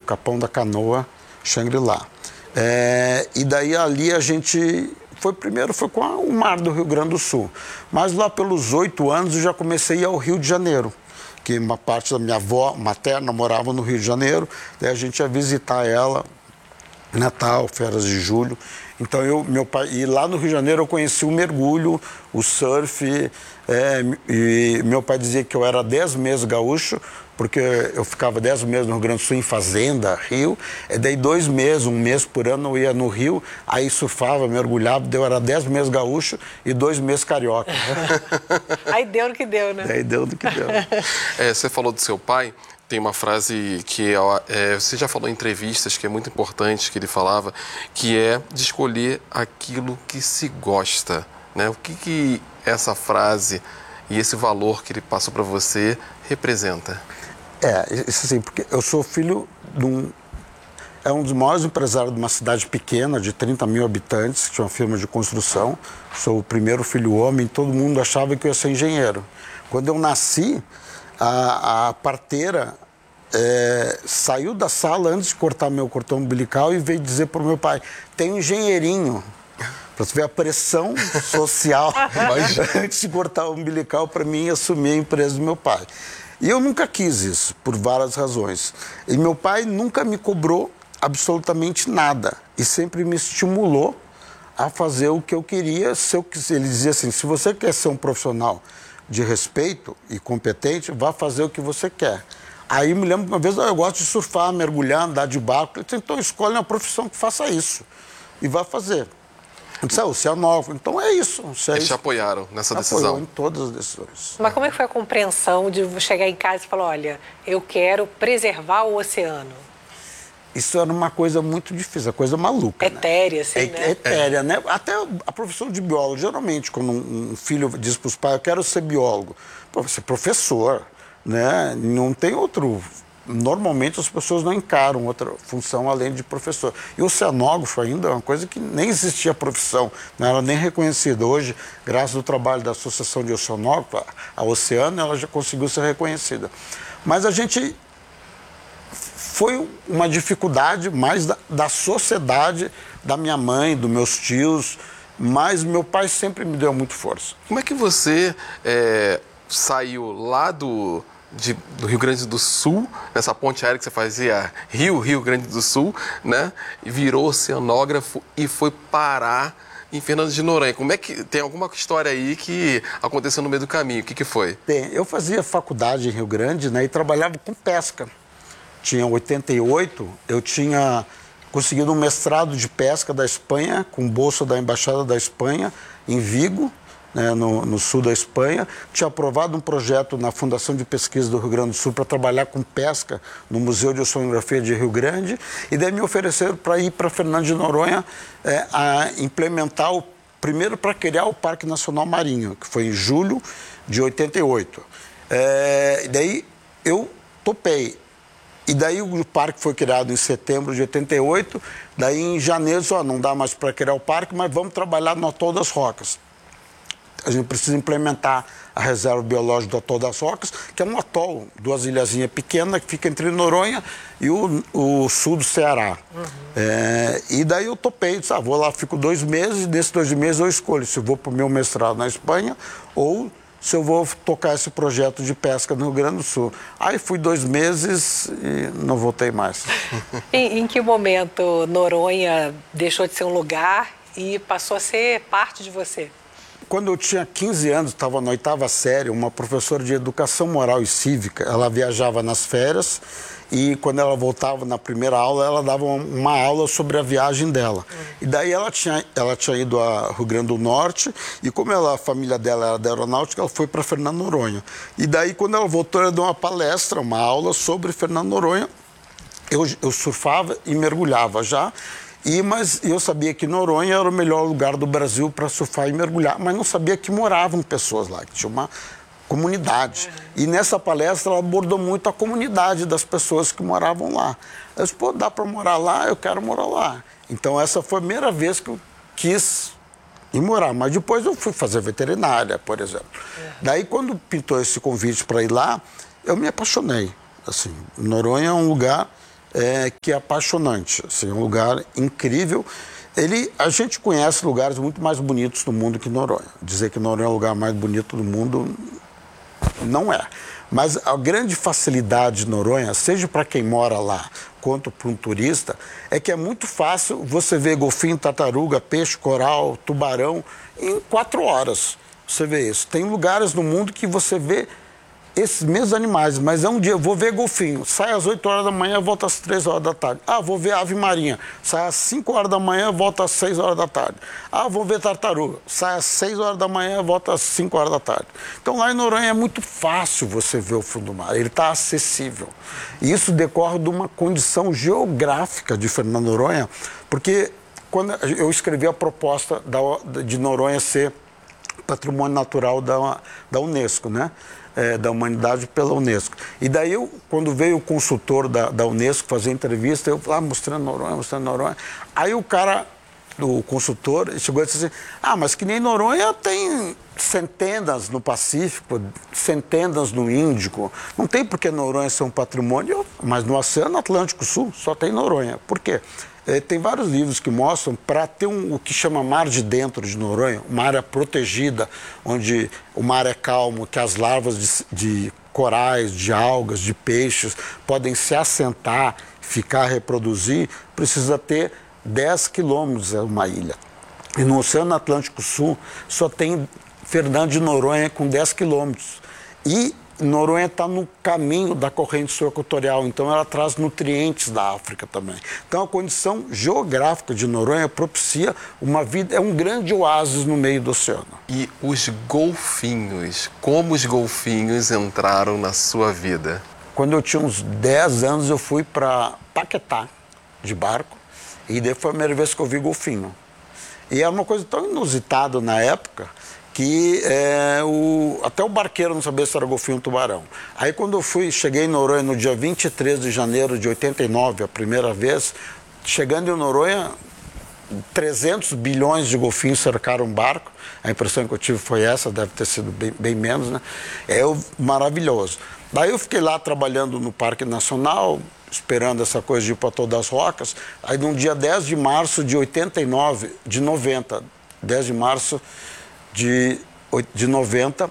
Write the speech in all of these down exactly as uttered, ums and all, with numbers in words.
Capão da Canoa, Xangri-Lá. É, e daí ali a gente... Foi, primeiro foi com a, o mar do Rio Grande do Sul. Mas lá pelos oito anos eu já comecei a ir ao Rio de Janeiro, que uma parte da minha avó materna morava no Rio de Janeiro. Daí a gente ia visitar ela, Natal, férias de julho. Então, eu, meu pai, e lá no Rio de Janeiro eu conheci o mergulho, o surf, é, e meu pai dizia que eu era dez meses gaúcho, porque eu ficava dez meses no Rio Grande do Sul em fazenda, rio, e daí dois meses, um mês por ano eu ia no rio, aí surfava, mergulhava, daí eu era dez meses gaúcho e dois meses carioca. Aí deu no que deu, né? Aí deu no que deu. É, você falou do seu pai. Tem uma frase que é, você já falou em entrevistas, que é muito importante, que ele falava, que é de escolher aquilo que se gosta, né? O que, que essa frase e esse valor que ele passou para você representa? É, isso assim, porque eu sou filho de um... É um dos maiores empresários de uma cidade pequena, de trinta mil habitantes, que tinha uma firma de construção. Sou o primeiro filho homem, todo mundo achava que eu ia ser engenheiro. Quando eu nasci, a, a parteira é, saiu da sala antes de cortar meu cordão umbilical e veio dizer para o meu pai, tem um engenheirinho, para você ver a pressão social antes de cortar o umbilical para mim assumir a empresa do meu pai. E eu nunca quis isso, por várias razões. E meu pai nunca me cobrou absolutamente nada e sempre me estimulou a fazer o que eu queria. Se eu, ele dizia assim, se você quer ser um profissional de respeito e competente, vá fazer o que você quer. Aí me lembro uma vez, eu gosto de surfar, mergulhar, andar de barco. Ele disse, então escolhe uma profissão que faça isso e vá fazer. Eu disse, ah, o oceanógrafo. Então é isso. É Eles isso. te apoiaram nessa Apoiou decisão? em todas as decisões. Mas como é que foi a compreensão de chegar em casa e falar, olha, eu quero preservar o oceano? Isso era uma coisa muito difícil, uma coisa maluca. Etérea, né? assim, é, né? Etérea, né? Até a profissão de biólogo, geralmente, quando um, um filho diz para os pais, eu quero ser biólogo, pô, você é professor, né? Não tem outro... Normalmente as pessoas não encaram outra função além de professor. E o oceanógrafo ainda é uma coisa que nem existia profissão, não era nem reconhecida. Hoje, graças ao trabalho da Associação de Oceanógrafos, a Oceano, ela já conseguiu ser reconhecida. Mas a gente... Foi uma dificuldade mais da, da sociedade, da minha mãe, dos meus tios, mas meu pai sempre me deu muito força. Como é que você é, saiu lá do, de, do Rio Grande do Sul, nessa ponte aérea que você fazia Rio, Rio Grande do Sul, né? E virou oceanógrafo e foi parar em Fernando de Noronha? Como é que... Tem alguma história aí que aconteceu no meio do caminho? O que, que foi? Tem. Eu fazia faculdade em Rio Grande, né, e trabalhava com pesca. Tinha oitenta e oito, eu tinha conseguido um mestrado de pesca da Espanha, com bolsa da Embaixada da Espanha, em Vigo, né, no, no sul da Espanha. Tinha aprovado um projeto na Fundação de Pesquisa do Rio Grande do Sul para trabalhar com pesca no Museu de Oceanografia de Rio Grande. E daí me ofereceram para ir para Fernando de Noronha é, a implementar, o, primeiro para criar o Parque Nacional Marinho, que foi em julho de oitenta e oito. É, e daí eu topei. E daí o parque foi criado em setembro de oitenta e oito, daí em janeiro, ó, não dá mais para criar o parque, mas vamos trabalhar no Atol das Rocas. A gente precisa implementar a reserva biológica do Atol das Rocas, que é um atol, duas ilhazinhas pequenas, que fica entre Noronha e o, o sul do Ceará. Uhum. É, e daí eu topei, disse, ah, vou lá, fico dois meses, e nesses dois meses eu escolho se eu vou para o meu mestrado na Espanha ou se eu vou tocar esse projeto de pesca no Rio Grande do Sul. Aí fui dois meses e não voltei mais. em, em que momento Noronha deixou de ser um lugar e passou a ser parte de você? Quando eu tinha quinze anos, estava na oitava série, uma professora de educação moral e cívica, ela viajava nas férias e quando ela voltava na primeira aula, ela dava uma aula sobre a viagem dela. Uhum. E daí ela tinha, ela tinha ido a Rio Grande do Norte e como ela, a família dela era da aeronáutica, ela foi para Fernando de Noronha. E daí quando ela voltou, ela deu uma palestra, uma aula sobre Fernando de Noronha. Eu, eu surfava e mergulhava já. E, mas eu sabia que Noronha era o melhor lugar do Brasil para surfar e mergulhar, mas não sabia que moravam pessoas lá, que tinha uma comunidade. E nessa palestra ela abordou muito a comunidade das pessoas que moravam lá. Eu disse, pô, dá para morar lá? Eu quero morar lá. Então essa foi a primeira vez que eu quis ir morar, mas depois eu fui fazer veterinária, por exemplo. É. Daí quando pintou esse convite para ir lá, eu me apaixonei. Assim, Noronha é um lugar é, que é apaixonante. Assim, é um lugar incrível. Ele, a gente conhece lugares muito mais bonitos do mundo que Noronha. Dizer que Noronha é o lugar mais bonito do mundo não é. Mas a grande facilidade de Noronha, seja para quem mora lá, quanto para um turista, é que é muito fácil você ver golfinho, tartaruga, peixe, coral, tubarão em quatro horas. Você vê isso. Tem lugares no mundo que você vê esses mesmos animais, mas é um dia, eu vou ver golfinho, sai às oito horas da manhã, volta às três horas da tarde. Ah, vou ver ave marinha, sai às cinco horas da manhã, volta às seis horas da tarde. Ah, vou ver tartaruga, sai às seis horas da manhã, volta às cinco horas da tarde. Então lá em Noronha é muito fácil você ver o fundo do mar, ele está acessível. E isso decorre de uma condição geográfica de Fernando Noronha, porque quando eu escrevi a proposta de Noronha ser patrimônio natural da, da Unesco, né? É, da humanidade pela Unesco. E daí, eu, quando veio o consultor da, da Unesco fazer entrevista, eu falei, ah, mostrando Noronha, mostrando Noronha. Aí o cara, o consultor, chegou e disse assim, ah, mas que nem Noronha tem centenas no Pacífico, centenas no Índico. Não tem por que Noronha ser um patrimônio, mas no Oceano Atlântico Sul só tem Noronha. Por quê? É, tem vários livros que mostram, para ter um, o que chama mar de dentro de Noronha, uma área protegida, onde o mar é calmo, que as larvas de, de corais, de algas, de peixes podem se assentar, ficar, reproduzir, precisa ter dez quilômetros uma ilha. E no Oceano Atlântico Sul só tem Fernando de Noronha com dez quilômetros. E Noronha está no caminho da corrente sul equatorial, então ela traz nutrientes da África também. Então a condição geográfica de Noronha propicia uma vida, é um grande oásis no meio do oceano. E os golfinhos, como os golfinhos entraram na sua vida? Quando eu tinha uns dez anos eu fui para Paquetá de barco e daí foi a primeira vez que eu vi golfinho. E era uma coisa tão inusitada na época que é, o, até o barqueiro não sabia se era golfinho ou tubarão. Aí quando eu fui, cheguei em Noronha no dia vinte e três de janeiro de oitenta e nove, a primeira vez, chegando em Noronha, trezentos bilhões de golfinhos cercaram um barco. A impressão que eu tive foi essa, deve ter sido bem, bem menos, né? É maravilhoso. Daí eu fiquei lá trabalhando no Parque Nacional, esperando essa coisa de ir para Todas as Rocas. Aí no dia dez de março de oitenta e nove, de noventa, dez de março de, de noventa,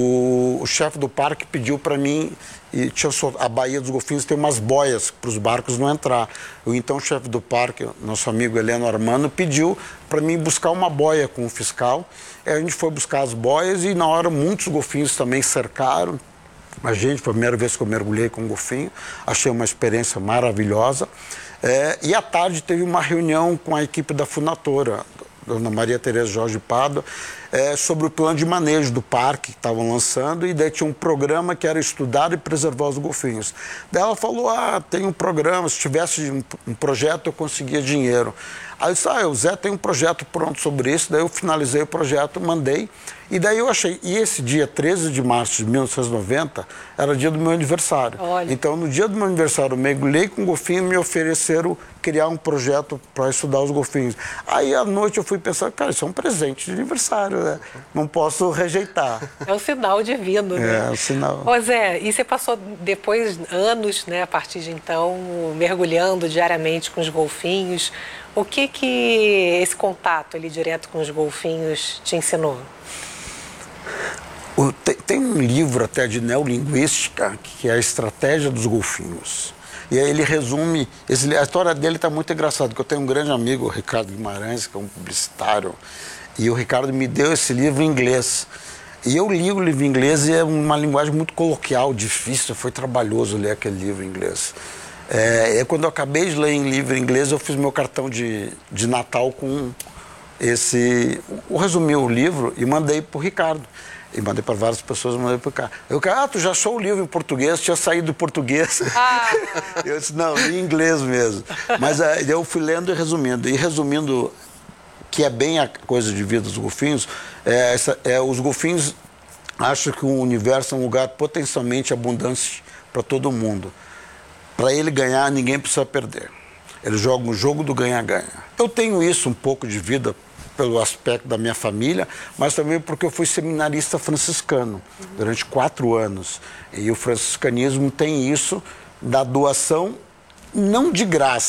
o, o chefe do parque pediu para mim, e tinha a Baía dos Golfinhos tem umas boias para os barcos não entrar. O então chefe do parque, nosso amigo Heleno Armando, pediu para mim buscar uma boia com o fiscal. Aí a gente foi buscar as boias e na hora muitos golfinhos também cercaram a gente. Foi a primeira vez que eu mergulhei com um golfinho, achei uma experiência maravilhosa. É, e à tarde teve uma reunião com a equipe da Funatora, Dona Maria Tereza Jorge Pádua, é, sobre o plano de manejo do parque que estavam lançando, e daí tinha um programa que era estudar e preservar os golfinhos. Daí ela falou, ah, tem um programa, se tivesse um, um projeto eu conseguia dinheiro. Aí eu disse, ah, o Zé tem um projeto pronto sobre isso, daí eu finalizei o projeto, mandei, e daí eu achei, e esse dia treze de março de mil novecentos e noventa era dia do meu aniversário. Olha. Então no dia do meu aniversário eu mergulhei com golfinho e me ofereceram criar um projeto para estudar os golfinhos. Aí à noite eu fui pensar, cara, isso é um presente de aniversário, né? Não posso rejeitar. É um sinal divino, né? É, um sinal. Ô Zé, e você passou depois anos, né, a partir de então, mergulhando diariamente com os golfinhos. O que que esse contato ali direto com os golfinhos te ensinou? O, tem, tem um livro até de neolinguística que é a Estratégia dos Golfinhos. E aí ele resume, esse, a história dele está muito engraçada, porque eu tenho um grande amigo, o Ricardo Guimarães, que é um publicitário, e o Ricardo me deu esse livro em inglês. E eu li o livro em inglês e é uma linguagem muito coloquial, difícil, foi trabalhoso ler aquele livro em inglês. É, é quando eu acabei de ler em livro em inglês, eu fiz meu cartão de, de Natal com esse... Eu resumi o livro e mandei para o Ricardo. E mandei para várias pessoas, mandei para o Ricardo. Eu disse, ah, tu já achou o livro em português? Tinha saído do português. Ah. Eu disse, não, em inglês mesmo. Mas aí eu fui lendo e resumindo. E resumindo, que é bem a coisa de vida dos golfinhos, é, essa, é, os golfinhos acham que o universo é um lugar potencialmente abundante para todo mundo. Para ele ganhar, ninguém precisa perder. Eles jogam o jogo do ganha-ganha. Eu tenho isso um pouco de vida pelo aspecto da minha família, mas também porque eu fui seminarista franciscano durante quatro anos. E o franciscanismo tem isso da doação não de graça.